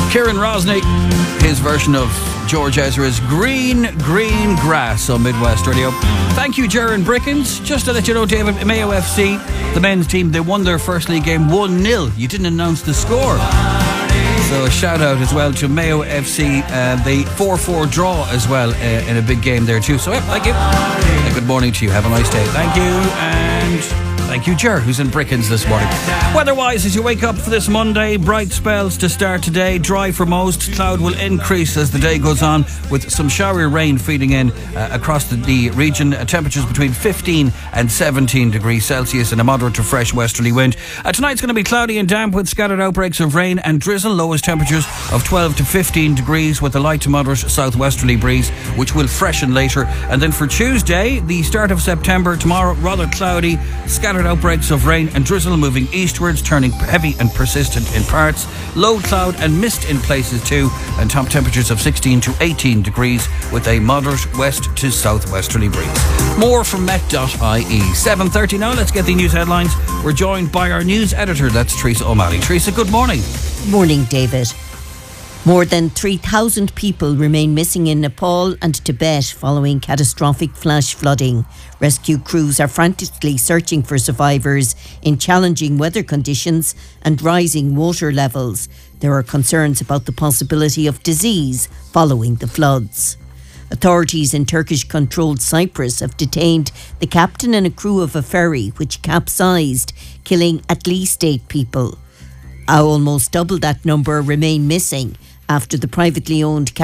Kieran Rosny, his version of George Ezra's Green Grass on Midwest Radio. Thank you, Jaron Brickens. Just to let you know, David, Mayo FC, the men's team, they won their first league game 1-0. You didn't announce the score. So a shout out as well to Mayo FC, the 4-4 draw as well in a big game there too. So thank you. And good morning to you. Have a nice day. Thank you. And thank you, Ger, who's in Brickens this morning. Weather-wise, as you wake up for this Monday, bright spells to start today, dry for most. Cloud will increase as the day goes on, with some showery rain feeding in across the region. Temperatures between 15 and 17 degrees Celsius and a moderate to fresh westerly wind. Tonight's going to be cloudy and damp with scattered outbreaks of rain and drizzle. Lowest temperatures of 12 to 15 degrees with a light to moderate southwesterly breeze, which will freshen later. And then for Tuesday, the start of September, tomorrow rather cloudy, scattered outbreaks of rain and drizzle moving eastwards, turning heavy and persistent in parts. Low cloud and mist in places too, and top temperatures of 16 to 18 degrees with a moderate west to southwesterly breeze. More from Met.ie. 7:30 now. Let's get the news headlines. We're joined by our news editor, that's Teresa O'Malley. Teresa, good morning. Morning, David. More than 3,000 people remain missing in Nepal and Tibet following catastrophic flash flooding. Rescue crews are frantically searching for survivors in challenging weather conditions and rising water levels. There are concerns about the possibility of disease following the floods. Authorities in Turkish-controlled Cyprus have detained the captain and a crew of a ferry which capsized, killing at least 8 people. Almost double that number remain missing after the privately owned